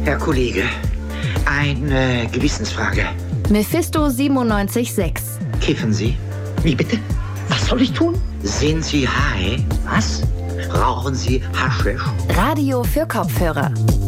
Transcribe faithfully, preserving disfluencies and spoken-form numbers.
Herr Kollege, eine Gewissensfrage. Mephisto siebenundneunzig Komma sechs. Kiffen Sie? Wie bitte? Was soll ich tun? Sind Sie high? Was? Rauchen Sie Haschisch? Radio für Kopfhörer.